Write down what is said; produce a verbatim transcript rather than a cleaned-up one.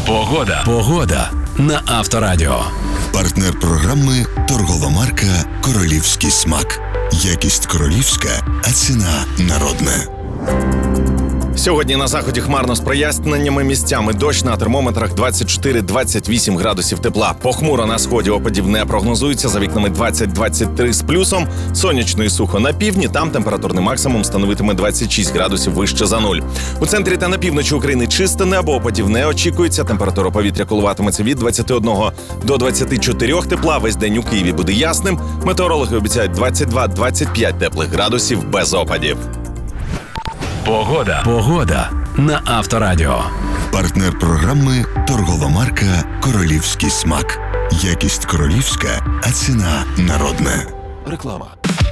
Погода. Погода на Авторадіо. Партнер програми торгова марка «Королівський смак». Якість королівська, а ціна народна. Сьогодні на заході хмарно з проясненнями, місцями дощ, на термометрах двадцять чотири - двадцять вісім градусів тепла. Похмуро на сході, опадів не прогнозується, за вікнами двадцять - двадцять три з плюсом. Сонячно і сухо на півдні, там температурний максимум становитиме двадцять шість градусів вище за нуль. У центрі та на півночі України чисте небо, опадів не очікується, температура повітря коливатиметься від двадцяти одного до двадцяти чотирьох тепла. Весь день у Києві буде ясним. Метеорологи обіцяють двадцять два - двадцять п'ять теплих градусів без опадів. Погода. Погода на Авторадіо. Партнер програми торгова марка «Королівський смак». Якість королівська, а ціна народна. Реклама.